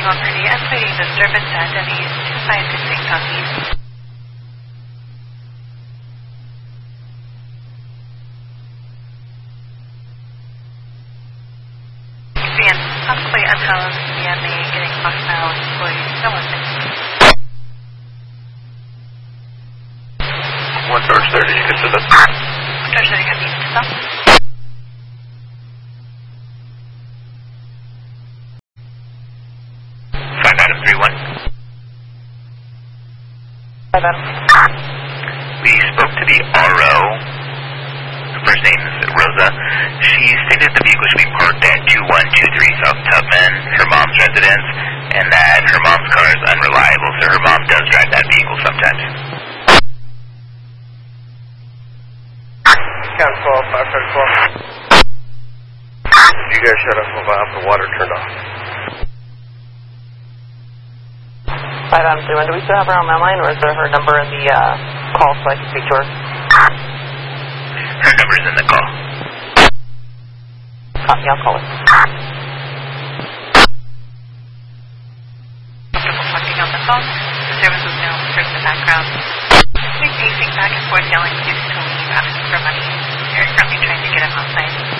property, estimating disturbance at Denny's 2566 Southeast. Being possibly unhoused, BMA getting hostile employees, no one missing. 1 George 30, you can send us. George 30, got needs to stop. Adam 31. 5 Adam. We spoke to the RO. Her first name is Rosa. She stated the vehicle should be parked at 2123 South Tubman, her mom's residence, and that her mom's car is unreliable, so her mom does drive that vehicle sometimes. Count 12, 534. You guys shut up while I have the water turned off. 5 Adam 31, do we still have her on my line, or is there her number in the call so I can speak to her? Her number's in the call. Copy, I'll call her. Talking on the phone, the service was no one in the background. He's pacing back and forth, yelling, "Please to leave, asking for money." They're currently trying to get him outside.